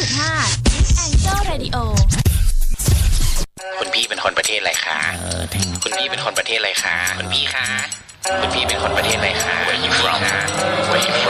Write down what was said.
95 Angel Radio คุณพี่เป็นคนประเทศอะไรคะคุณพี่เป็นคนประเทศอะไรคะคุณพี่คะคุณพี่เป็นคนประเทศอะไรคะ Where you from Where you